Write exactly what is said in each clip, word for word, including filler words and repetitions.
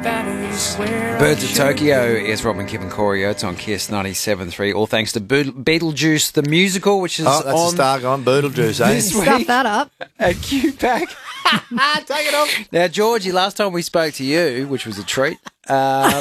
Birds of Tokyo is Robin, Kip and Corey Oates on Kiss ninety-seven point three. All thanks to Be- Beetlejuice the musical, which is oh, that's on a star gone, Beetlejuice, eh? this week Stuff that up. at Q-Pack. Take it off. Now, Georgie, last time we spoke to you, which was a treat, um,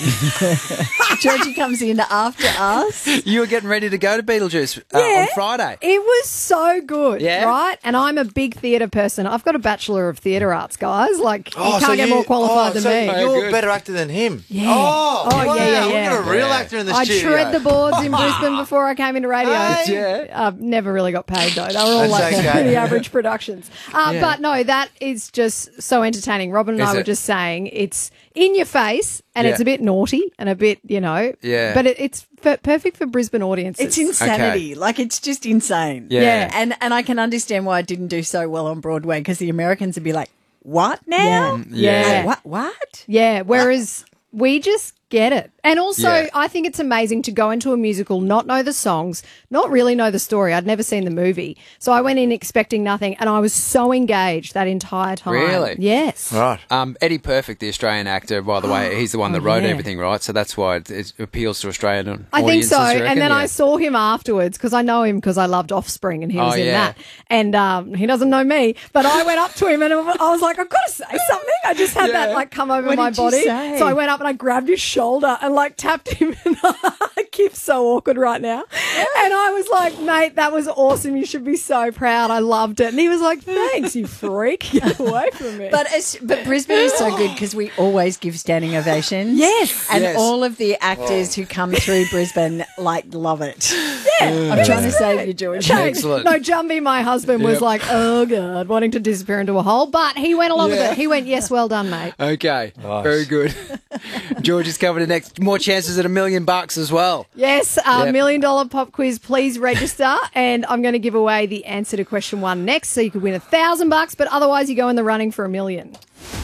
Georgie comes in after us. you were getting ready to go to Beetlejuice uh, Yeah. on Friday. It was so good, Yeah? right? And I'm a big theatre person. I've got a Bachelor of Theatre Arts, guys. Like, you can't so get you- more qualified oh, than so me. You're good. a better actor than him. Yeah. Oh, Oh, wow. yeah, yeah, yeah. We've got a real Yeah. actor in the I studio. tread the boards in Brisbane before I came into radio. Hey. Yeah. I've never really got paid, though. They were all That's like okay. the average productions. Uh, Yeah. But no, that is just so entertaining. Robin and Is I were it? just saying it's in your face and Yeah. it's a bit naughty and a bit, you know. Yeah. But it, it's f- perfect for Brisbane audiences. It's insanity. Like, it's just insane. Yeah. Yeah. And and I can understand why it didn't do so well on Broadway, because the Americans would be like, what now? Yeah. Like, Yeah. what? What? Yeah, whereas we just get it. And also, Yeah. I think it's amazing to go into a musical, not know the songs, not really know the story. I'd never seen the movie. So I went in expecting nothing, and I was so engaged that entire time. Really? Yes. Right. Um, Eddie Perfect, the Australian actor, by the way, he's the one that Oh, wrote yeah. everything, right? So that's why it, it appeals to Australian I think audiences, so. you reckon? And then Yeah. I saw him afterwards because I know him because I loved Offspring and he was Oh, in yeah. that. And um, he doesn't know me. But I went up to him and I was like, I've got to say something. I just had Yeah. that like come over What my did you body. say? So I went up and I grabbed his shoulder and like tapped him. And Kip's so awkward right now. And I was like, mate, that was awesome. You should be so proud. I loved it. And he was like, thanks, you freak. Get away from me. But it's, but Brisbane is so good because we always give standing ovations. Yes. And Yes. all of the actors who come through Brisbane, like, love it. Yeah. I'm trying to save you, George. Thanks. Excellent. No, Jumbie, my husband, was Yep. like, oh, God, wanting to disappear into a hole. But he went along Yeah. with it. He went, yes, well done, mate. Okay, Nice. very good. George is covered the next. More chances at a million bucks as well. Yes, uh, Yep. million dollar pop quiz. Please register, and I'm going to give away the answer to question one next, so you could win a thousand bucks. But otherwise, you go in the running for a million.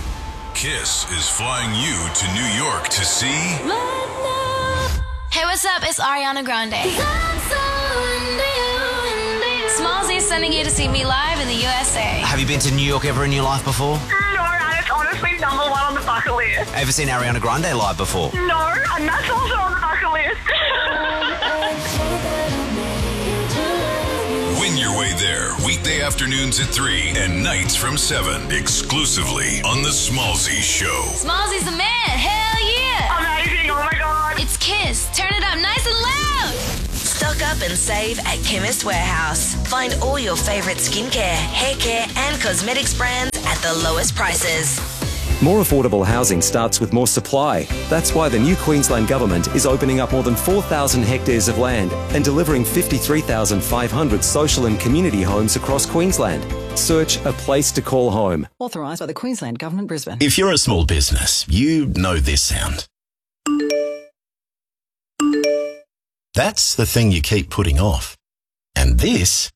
Kiss is flying you to New York to see Hey, what's up? It's Ariana Grande. Smallzy is sending you to see me live in the U S A. Have you been to New York ever in your life before? No, and it's honestly number one on the bucket list. Ever seen Ariana Grande live before? No, and that's also on the bucket list. Win your way there weekday afternoons at three and nights from seven exclusively on the Smallzy Show. Smallzy's the man. Hell yeah. Amazing, oh my god. It's Kiss. Turn it up nice and loud. Stock up and save at Chemist Warehouse. Find all your favourite skincare, hair care and cosmetics brands at the lowest prices. More affordable housing starts with more supply. That's why the new Queensland Government is opening up more than four thousand hectares of land and delivering fifty-three thousand five hundred social and community homes across Queensland. Search a place to call home. Authorised by the Queensland Government, Brisbane. If you're a small business, you know this sound. That's the thing you keep putting off. And this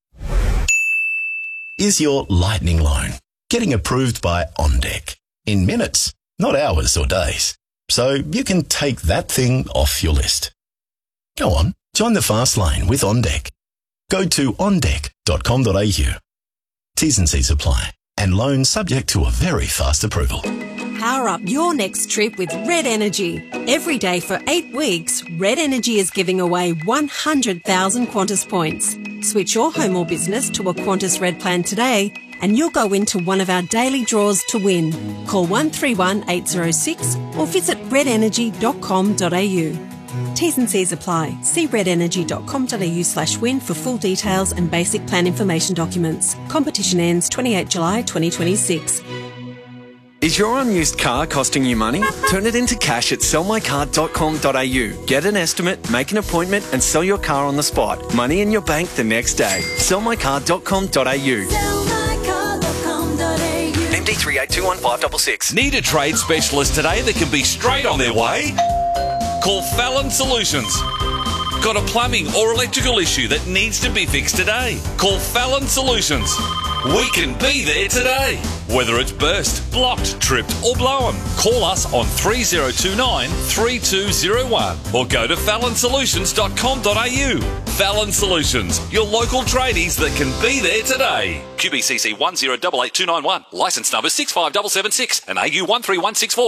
is your lightning loan, getting approved by OnDeck. In minutes, not hours or days. So you can take that thing off your list. Go on, join the fast lane with OnDeck. Go to on deck dot com dot a u. T's and C's apply, and loan subject to a very fast approval. Power up your next trip with Red Energy. Every day for eight weeks, Red Energy is giving away one hundred thousand Qantas points. Switch your home or business to a Qantas Red plan today and you'll go into one of our daily draws to win. Call one three one eight zero six or visit red energy dot com dot a u. T's and C's apply. See red energy dot com dot a u slash win for full details and basic plan information documents. Competition ends twenty-eighth of July twenty twenty-six. Is your unused car costing you money? Turn it into cash at sell my car dot com dot a u. Get an estimate, make an appointment and sell your car on the spot. Money in your bank the next day. sell my car dot com dot a u. M D three eight two one five six six. Need a trade specialist today that can be straight on their way? Call Fallon Solutions. Got a plumbing or electrical issue that needs to be fixed today? Call Fallon Solutions. We can be there today. Whether it's burst, blocked, tripped or blown, call us on three zero two nine, three two zero one or go to fallon solutions dot com dot a u. Fallon Solutions, your local tradies that can be there today. Q B C C one zero eight eight two nine one, licence number six five seven seven six and A U one three one six four.